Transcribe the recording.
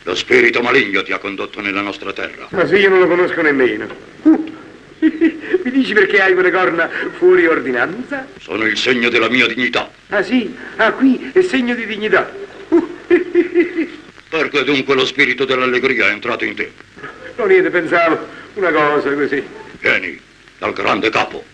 Lo spirito maligno ti ha condotto nella nostra terra. Ma se io non lo conosco nemmeno. Mi dici perché hai quelle corna fuori ordinanza? Sono il segno della mia dignità. Ah sì? Ah, qui è segno di dignità. Perché dunque lo spirito dell'allegria è entrato in te? Non niente, pensavo una cosa così. Vieni, dal grande capo.